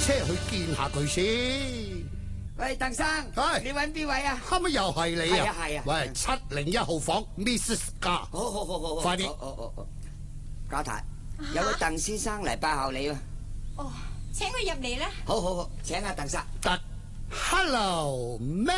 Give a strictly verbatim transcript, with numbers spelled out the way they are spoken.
車去見下佢先。 喂，鄧生， 係你揾邊位啊？ 係咪又係你啊？ 係啊係啊。 喂，七零一號房 ，Missus 家。 好好好好， 快啲。 哦哦哦，家太，有位鄧先生嚟拜候你啊。 哦，請佢入嚟啦。 好好好，請阿鄧生。 得 ，Hello，咩？